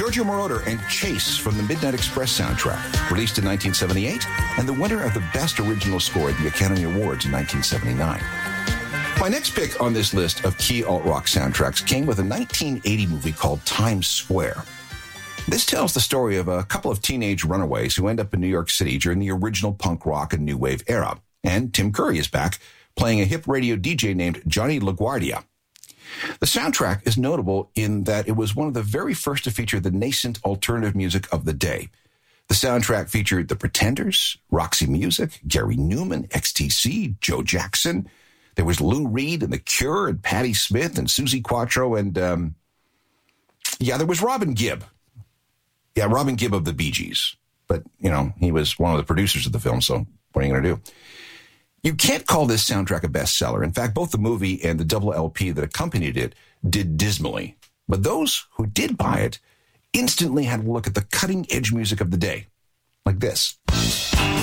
Giorgio Moroder and Chase from the Midnight Express soundtrack, released in 1978, and the winner of the Best Original Score at the Academy Awards in 1979. My next pick on this list of key alt-rock soundtracks came with a 1980 movie called Times Square. This tells the story of a couple of teenage runaways who end up in New York City during the original punk rock and new wave era. And Tim Curry is back, playing a hip radio DJ named Johnny LaGuardia. The soundtrack is notable in that it was one of the very first to feature the nascent alternative music of the day. The soundtrack featured The Pretenders, Roxy Music, Gary Newman, XTC, Joe Jackson. There was Lou Reed and The Cure and Patti Smith and Suzi Quatro and, there was Robin Gibb. Yeah, Robin Gibb of the Bee Gees. But, he was one of the producers of the film, so what are you going to do? You can't call this soundtrack a bestseller. In fact, both the movie and the double LP that accompanied it did dismally. But those who did buy it instantly had a look at the cutting-edge music of the day, like this.